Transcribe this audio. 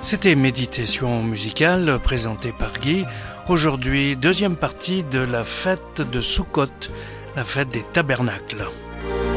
C'était Méditation musicale présentée par Guy. Aujourd'hui, deuxième partie de la fête de Soukhot, la fête des tabernacles.